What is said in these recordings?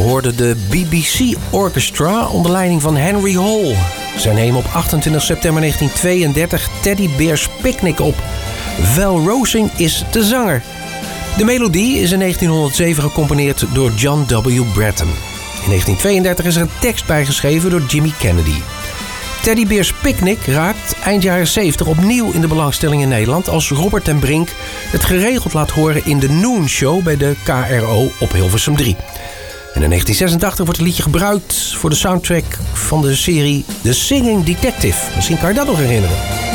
hoorden de BBC Orchestra onder leiding van Henry Hall. Zij nemen op 28 september 1932 Teddy Bear's Picnic op. Val Rosing is de zanger. De melodie is in 1907 gecomponeerd door John W. Bratton. In 1932 is er een tekst bijgeschreven door Jimmy Kennedy. Teddy Bear's Picnic raakt eind jaren 70 opnieuw in de belangstelling in Nederland als Robert ten Brink het geregeld laat horen in de Noon Show bij de KRO op Hilversum 3. En in 1986 wordt het liedje gebruikt voor de soundtrack van de serie The Singing Detective. Misschien kan je dat nog herinneren.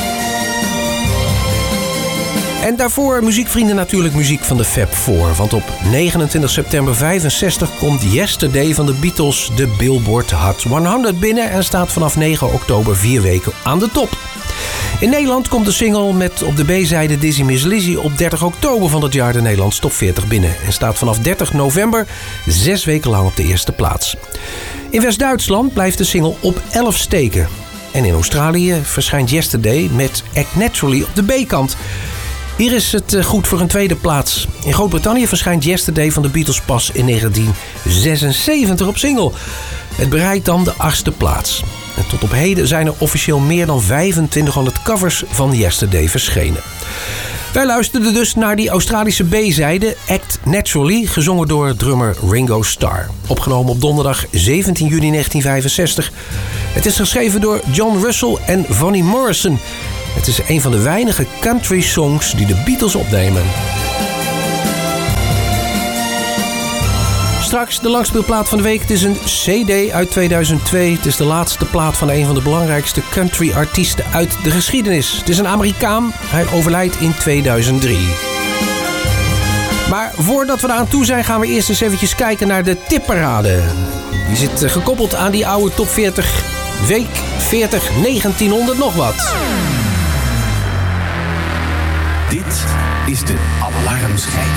En daarvoor, muziekvrienden, natuurlijk muziek van de Fab Four. Want op 29 september 65 komt Yesterday van de Beatles de Billboard Hot 100 binnen en staat vanaf 9 oktober 4 weken aan de top. In Nederland komt de single met op de B-zijde Dizzy Miss Lizzy op 30 oktober van het jaar de Nederlands top 40 binnen. En staat vanaf 30 november 6 weken lang op de eerste plaats. In West-Duitsland blijft de single op 11 steken. En in Australië verschijnt Yesterday met Act Naturally op de B-kant. Hier is het goed voor een tweede plaats. In Groot-Brittannië verschijnt Yesterday van de Beatles pas in 1976 op single. Het bereikt dan de 8e plaats. En tot op heden zijn er officieel meer dan 2500 covers van Yesterday verschenen. Wij luisterden dus naar die Australische B-zijde Act Naturally, gezongen door drummer Ringo Starr. Opgenomen op donderdag 17 juni 1965. Het is geschreven door John Russell en Vonnie Morrison. Het is een van de weinige country songs die de Beatles opnemen. Straks de langspeelplaat van de week. Het is een CD uit 2002. Het is de laatste plaat van een van de belangrijkste country artiesten uit de geschiedenis. Het is een Amerikaan. Hij overlijdt in 2003. Maar voordat we eraan toe zijn, gaan we eerst eens eventjes kijken naar de tipparade. Die zit gekoppeld aan die oude top 40 week 40 1900 nog wat. Dit is de alarmschijf.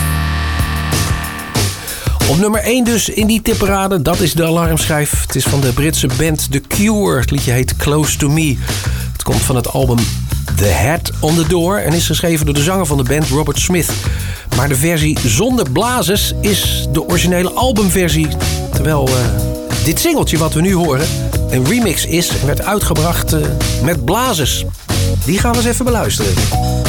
Op nummer 1 dus in die tipparade, dat is de alarmschijf. Het is van de Britse band The Cure. Het liedje heet Close to Me. Het komt van het album The Head on the Door en is geschreven door de zanger van de band Robert Smith. Maar de versie zonder blazers is de originele albumversie. Terwijl dit singeltje wat we nu horen een remix is en werd uitgebracht met blazers. Die gaan we eens even beluisteren.